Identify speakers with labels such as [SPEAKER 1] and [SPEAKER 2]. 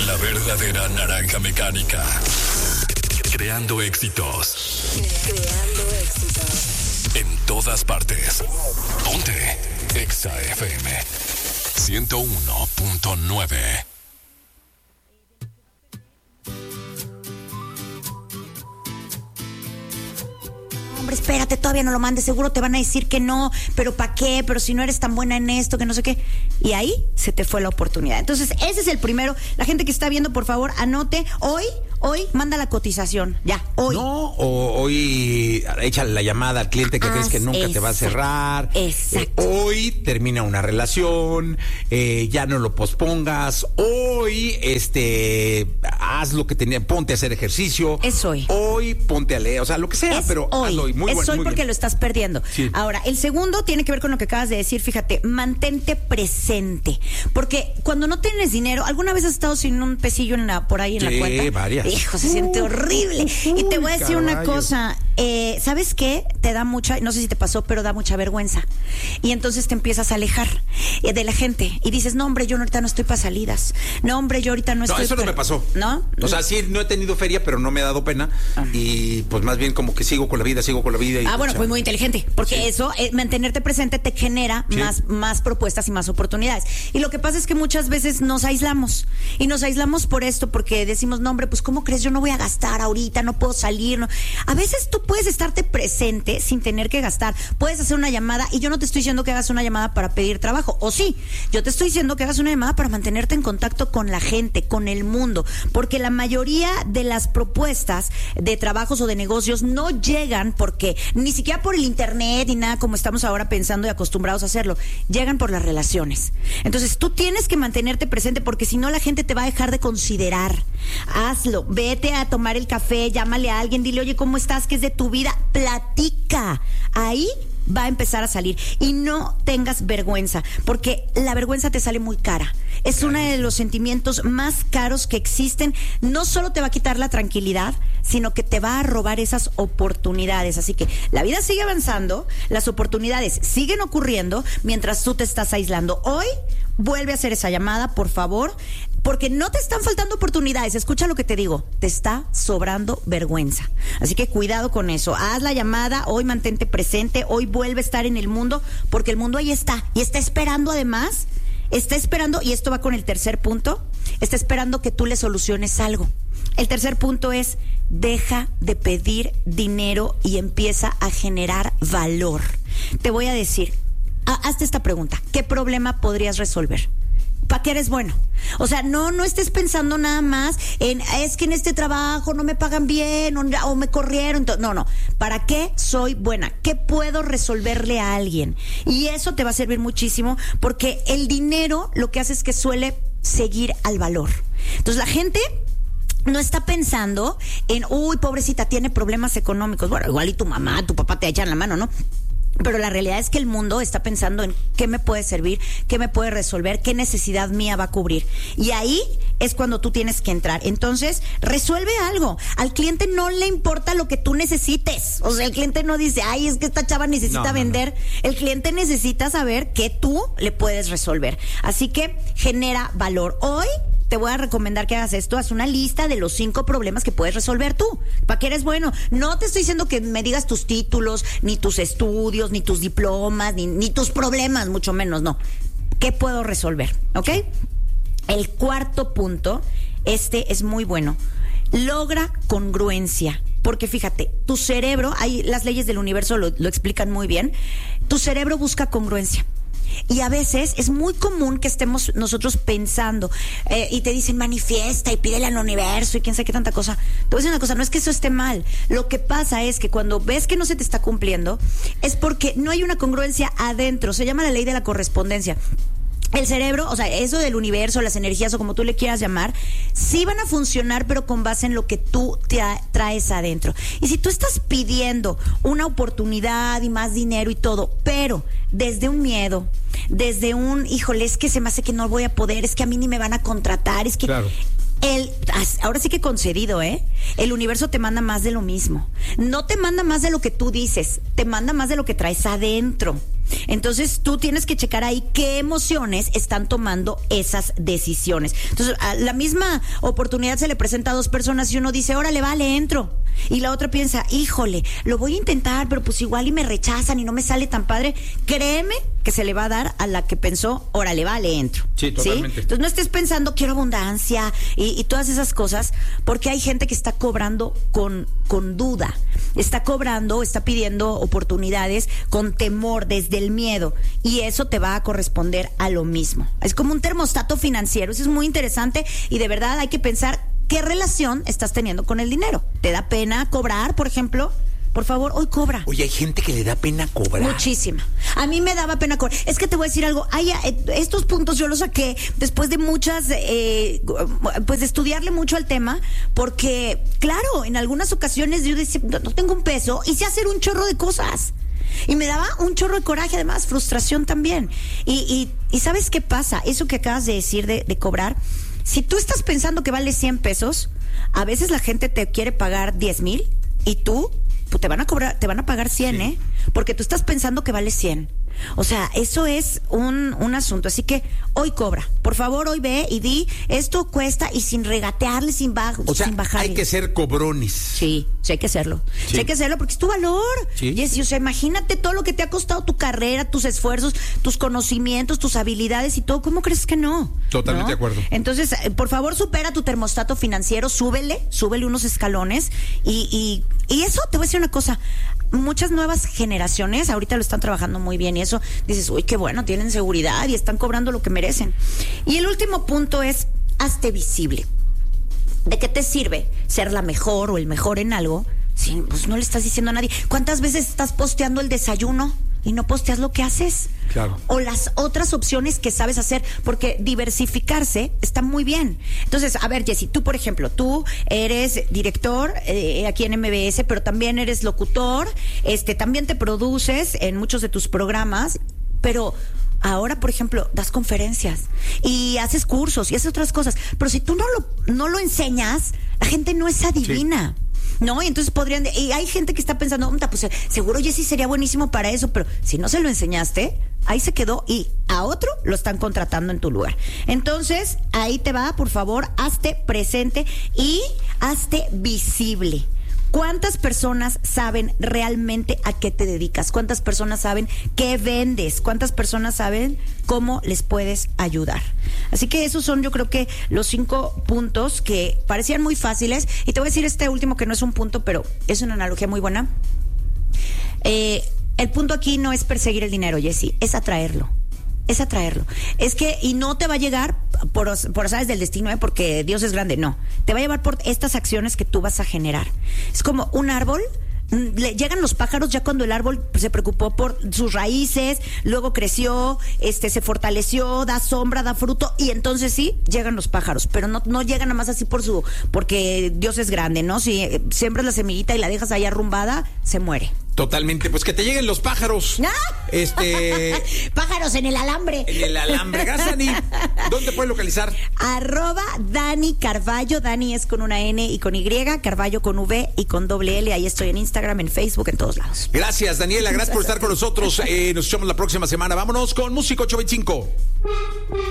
[SPEAKER 1] La verdadera naranja mecánica. Creando éxitos. En todas partes. Ponte Exa FM 101.9.
[SPEAKER 2] Hombre, espérate, todavía no lo mandes, seguro te van a decir que no, pero ¿para qué? Pero si no eres tan buena en esto, que no sé qué. Y ahí se te fue la oportunidad. Entonces, ese es el primero. La gente que está viendo, por favor, anote. Hoy manda la cotización, ya, hoy.
[SPEAKER 3] No, hoy échale la llamada al cliente que crees que nunca te va a cerrar.
[SPEAKER 2] Exacto.
[SPEAKER 3] Hoy termina una relación, ya no lo pospongas. Hoy, haz lo que ponte a hacer ejercicio.
[SPEAKER 2] Es hoy.
[SPEAKER 3] Hoy ponte a leer, o sea, lo que sea, pero hazlo hoy. Muy
[SPEAKER 2] es
[SPEAKER 3] bueno,
[SPEAKER 2] hoy
[SPEAKER 3] muy
[SPEAKER 2] porque
[SPEAKER 3] bien.
[SPEAKER 2] lo estás perdiendo.
[SPEAKER 3] Sí.
[SPEAKER 2] Ahora, el segundo tiene que ver con lo que acabas de decir. Fíjate, mantente presente. Porque cuando no tienes dinero, ¿alguna vez has estado sin un pesillo por ahí en la cuenta?
[SPEAKER 3] Sí, varias.
[SPEAKER 2] Hijo, se siente horrible. Y te voy a decir una cosa. ¿Sabes qué? Te da mucha, no sé si te pasó, pero da mucha vergüenza. Y entonces te empiezas a alejar de la gente. Y dices, no, hombre, yo ahorita no estoy para salidas. No, hombre, yo ahorita no estoy.
[SPEAKER 3] No, eso no me pasó.
[SPEAKER 2] ¿No?
[SPEAKER 3] O sea, sí, no he tenido feria, pero no me ha dado pena. Y pues más bien como que sigo con la vida. Y
[SPEAKER 2] bueno, pues muy inteligente. Porque
[SPEAKER 3] sí.
[SPEAKER 2] eso, mantenerte presente te genera más propuestas y más oportunidades. Y lo que pasa es que muchas veces nos aislamos. Y nos aislamos por esto, porque decimos, no, hombre, pues ¿cómo crees? Yo no voy a gastar ahorita, no puedo salir. No. A veces tú puedes estarte presente sin tener que gastar. Puedes hacer una llamada, y yo no te estoy diciendo que hagas una llamada para pedir trabajo. O sí, yo te estoy diciendo que hagas una llamada para mantenerte en contacto con la gente, con el mundo. Porque la mayoría de las propuestas de trabajos o de negocios no llegan porque ni siquiera por el internet ni nada como estamos ahora pensando y acostumbrados a hacerlo. Llegan por las relaciones. Entonces tú tienes que mantenerte presente, porque si no la gente te va a dejar de considerar. Hazlo, vete a tomar el café, llámale a alguien, dile, oye, ¿cómo estás? ¿Qué es de tu vida? Platica. Ahí va a empezar a salir. Y no tengas vergüenza, porque la vergüenza te sale muy cara. Es uno de los sentimientos más caros que existen. No solo te va a quitar la tranquilidad, sino que te va a robar esas oportunidades. Así que la vida sigue avanzando, las oportunidades siguen ocurriendo mientras tú te estás aislando. Hoy vuelve a hacer esa llamada, por favor, porque no te están faltando oportunidades. Escucha lo que te digo, te está sobrando vergüenza. Así que cuidado con eso. Haz la llamada, hoy mantente presente, hoy vuelve a estar en el mundo, porque el mundo ahí está, y está esperando además, y esto va con el tercer punto, está esperando que tú le soluciones algo. El tercer punto es, deja de pedir dinero y empieza a generar valor. Te voy a decir, hazte esta pregunta, ¿qué problema podrías resolver? ¿Para qué eres bueno? O sea, no estés pensando nada más en, es que en este trabajo no me pagan bien o me corrieron. No. ¿Para qué soy buena? ¿Qué puedo resolverle a alguien? Y eso te va a servir muchísimo, porque el dinero lo que hace es que suele seguir al valor. Entonces la gente no está pensando en, uy, pobrecita, tiene problemas económicos. Bueno, igual y tu mamá, tu papá te echan la mano, ¿no? Pero la realidad es que el mundo está pensando en qué me puede servir, qué me puede resolver, qué necesidad mía va a cubrir. Y ahí es cuando tú tienes que entrar. Entonces, resuelve algo. Al cliente no le importa lo que tú necesites. O sea, el cliente no dice, ay, es que esta chava necesita vender. No. El cliente necesita saber qué tú le puedes resolver. Así que genera valor. Hoy te voy a recomendar que hagas esto, haz una lista de los 5 problemas que puedes resolver tú. ¿Para qué eres bueno? No te estoy diciendo que me digas tus títulos, ni tus estudios, ni tus diplomas, ni tus problemas, mucho menos, no. ¿Qué puedo resolver? ¿Ok? El cuarto punto, es muy bueno. Logra congruencia. Porque fíjate, tu cerebro, ahí las leyes del universo lo explican muy bien, tu cerebro busca congruencia. Y a veces es muy común que estemos nosotros pensando y te dicen manifiesta y pídele al universo y quién sabe qué tanta cosa. Te voy a decir una cosa, no es que eso esté mal. Lo que pasa es que cuando ves que no se te está cumpliendo es porque no hay una congruencia adentro. Se llama la ley de la correspondencia. El cerebro, o sea, eso del universo, las energías o como tú le quieras llamar, sí van a funcionar, pero con base en lo que tú te traes adentro. Y si tú estás pidiendo una oportunidad y más dinero y todo, pero desde un miedo, desde un, híjole, es que se me hace que no voy a poder, es que a mí ni me van a contratar, es que... Claro. Ahora sí que concedido, el universo te manda más de lo mismo. No te manda más de lo que tú dices, te manda más de lo que traes adentro. Entonces tú tienes que checar ahí qué emociones están tomando esas decisiones. Entonces a la misma oportunidad se le presenta a dos personas y uno dice, órale, vale, entro. Y la otra piensa, híjole, lo voy a intentar, pero pues igual y me rechazan y no me sale tan padre. Créeme que se le va a dar a la que pensó, órale, vale, entro.
[SPEAKER 3] Sí, totalmente.
[SPEAKER 2] ¿Sí? Entonces no estés pensando, quiero abundancia y todas esas cosas, porque hay gente que está cobrando con duda. Está cobrando, está pidiendo oportunidades con temor, desde el miedo. Y eso te va a corresponder a lo mismo. Es como un termostato financiero. Eso es muy interesante y de verdad hay que pensar qué relación estás teniendo con el dinero. ¿Te da pena cobrar, por ejemplo? Por favor, hoy cobra.
[SPEAKER 3] Oye, hay gente que le da pena cobrar.
[SPEAKER 2] Muchísima. A mí me daba pena cobrar. Es que te voy a decir algo. Estos puntos yo los saqué después de muchas, pues de estudiarle mucho al tema, porque, claro, en algunas ocasiones yo decía, no tengo un peso y sé hacer un chorro de cosas. Y me daba un chorro de coraje, además, frustración también. Y ¿sabes qué pasa? Eso que acabas de decir de cobrar, si tú estás pensando que vale 100 pesos, a veces la gente te quiere pagar 10,000 y tú pues te van a pagar 100, sí. Porque tú estás pensando que vale 100. O sea, eso es un asunto. Así que hoy cobra. Por favor, hoy ve y di, esto cuesta, y sin regatearle, sin bajarle.
[SPEAKER 3] O sea, hay que ser cobrones.
[SPEAKER 2] Sí, hay que hacerlo. Sí hay que hacerlo porque es tu valor.
[SPEAKER 3] Sí.
[SPEAKER 2] Yes, o sea, imagínate todo lo que te ha costado tu carrera, tus esfuerzos, tus conocimientos, tus habilidades y todo. ¿Cómo crees que no?
[SPEAKER 3] Totalmente de acuerdo.
[SPEAKER 2] Entonces, por favor, supera tu termostato financiero, súbele unos escalones y eso, te voy a decir una cosa. Muchas nuevas generaciones ahorita lo están trabajando muy bien y eso dices, uy, qué bueno, tienen seguridad y están cobrando lo que merecen. Y el último punto es, hazte visible. ¿De qué te sirve ser la mejor o el mejor en algo si pues no le estás diciendo a nadie? ¿Cuántas veces estás posteando el desayuno y no posteas lo que haces?
[SPEAKER 3] Claro.
[SPEAKER 2] O las otras opciones que sabes hacer, porque diversificarse está muy bien. Entonces, a ver, Jessy, tú, por ejemplo, tú eres director aquí en MBS, pero también eres locutor, también te produces en muchos de tus programas, pero ahora, por ejemplo, das conferencias y haces cursos y haces otras cosas, pero si tú no lo enseñas, la gente no es adivina. Sí. ¿No? Y entonces y hay gente que está pensando, pues seguro Jessy sería buenísimo para eso, pero si no se lo enseñaste, ahí se quedó y a otro lo están contratando en tu lugar. Entonces, ahí te va, por favor, hazte presente y hazte visible. ¿Cuántas personas saben realmente a qué te dedicas? ¿Cuántas personas saben qué vendes? ¿Cuántas personas saben cómo les puedes ayudar? Así que esos son, yo creo que los 5 puntos que parecían muy fáciles. Y te voy a decir este último que no es un punto, pero es una analogía muy buena. El punto aquí no es perseguir el dinero, Jessy, es atraerlo. Es atraerlo. Es que, y no te va a llegar por azares del destino, porque Dios es grande, no. Te va a llevar por estas acciones que tú vas a generar. Es como un árbol. Le llegan los pájaros ya cuando el árbol se preocupó por sus raíces, luego creció, se fortaleció, da sombra, da fruto, y entonces sí, llegan los pájaros, pero no llegan nada más así porque Dios es grande, ¿no? Si siembras la semillita y la dejas ahí arrumbada, se muere.
[SPEAKER 3] Totalmente, pues que te lleguen los pájaros.
[SPEAKER 2] Pájaros en el alambre.
[SPEAKER 3] En el alambre. Gracias, Dani. ¿Dónde te puedes localizar?
[SPEAKER 2] @Dani Carballo. Dani es con una N y con Y, Carballo con V y con doble L. Ahí estoy en Instagram, en Facebook, en todos lados.
[SPEAKER 3] Gracias, Daniela. Gracias por estar con nosotros. Nos echamos la próxima semana. Vámonos con Música 825.